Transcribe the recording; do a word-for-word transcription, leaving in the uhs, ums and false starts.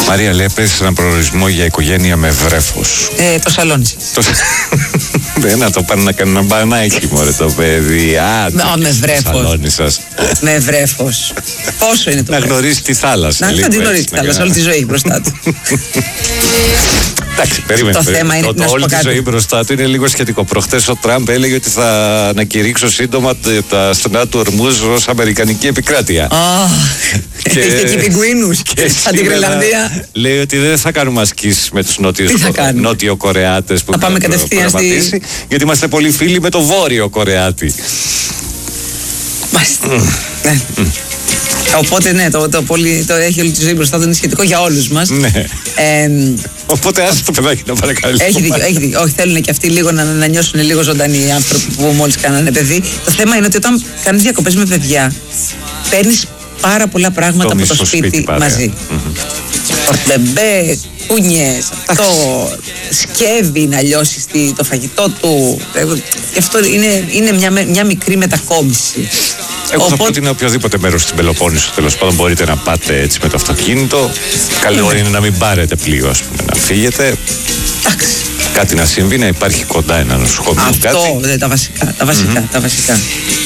Μαρία, λέει, παίζεις έναν προορισμό για οικογένεια με βρέφος. Ε, το σαλόνι σας. Δεν να το πάνε να κάνει ένα μπανάκι, μωρέ το παιδί. Α, με βρέφος. Το σαλόνι σας. Με βρέφος. Πόσο είναι το να βρέφος? Να γνωρίσει τη θάλασσα. Να τη γνωρίσει τη θάλασσα, όλη τη ζωή μπροστά του. Εντάξει, περίμενε. Το θέμα είναι να σου όλη πω τη κάτι. ζωή μπροστά του είναι λίγο σχετικό. Προχτές ο Τραμπ έλεγε ότι θα ανακηρύξω σύντομα τα στενά του Ορμούζ ως αμερικανική επικράτεια. Και έχει εκεί πιγκουίνους σαν την Γρυλανδία. Λέει ότι δεν θα κάνουμε ασκήσεις με τους Νότιο Κορεάτες που θα πάμε κατευθείαν στη... γιατί είμαστε πολύ φίλοι με το Βόρειο Κορεάτη. Μάλιστα. Ναι. Οπότε ναι, το, το, πολύ, το έχει όλη τη ζωή μπροστά του, είναι σχετικό για όλους μας. Ναι. Ε, Οπότε άσε το παιδάκι να παρακαλεί. Έχει δίκιο, έχει δίκιο. Όχι, θέλουν και αυτοί λίγο να, να νιώσουν λίγο ζωντανοί οι άνθρωποι που μόλις κάνανε παιδί. Το θέμα είναι ότι όταν κάνεις διακοπές με παιδιά, παίρνεις πάρα πολλά πράγματα το από το σπίτι, σπίτι μαζί. Πορτεμπέ, κούνιες, αυτό, σκεύη να λιώσεις το φαγητό του. Και αυτό είναι, είναι μια, μια μικρή μετακόμιση. Εγώ θα πω ότι είναι οποιοδήποτε μέρος στην Πελοπόννησο, τέλος πάντων, μπορείτε να πάτε έτσι με το αυτοκίνητο. Καλό είναι να μην πάρετε πλοίο, ας πούμε, να φύγετε. Κάτι να συμβεί, να υπάρχει κοντά ένα νοσοκομείο. Αυτό, κάτι. Τα βασικά, τα βασικά, mm-hmm. τα βασικά.